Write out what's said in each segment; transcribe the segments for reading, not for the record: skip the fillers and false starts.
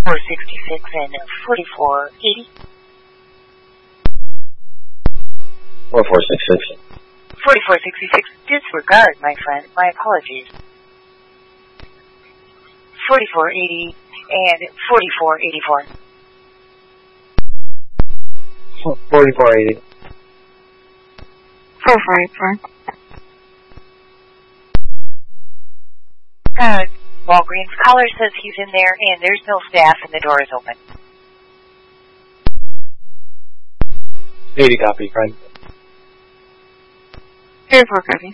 466 and 4480. 4466. 4466, disregard, my friend. My apologies. 4480 and 4484. 4480. 4484. Walgreens caller says he's in there and there's no staff and the door is open. 80 copy, friend. 34 copy.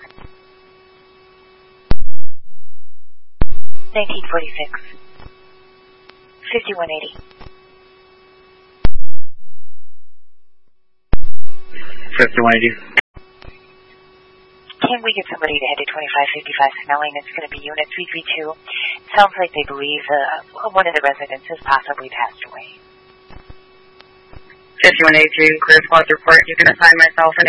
1946. 5180. 5180. Can we get somebody to head to 2555 Snelling? It's going to be Unit 332. Sounds like they believe one of the residents has possibly passed away. 5182, clear squad report. You can assign myself an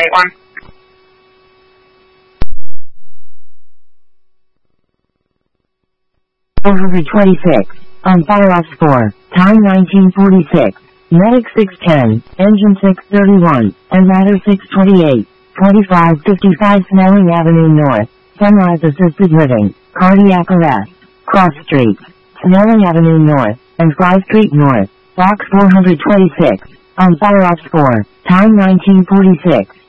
426. On fire ops 4. Time 1946. Medic 610. Engine 631. And matter 628. 2555 Snelling Avenue North. Sunrise Assisted Living. Cardiac arrest. Cross Streets. Snelling Avenue North. And Fry Street North. Box 426. On fire ops 4. Time 1946.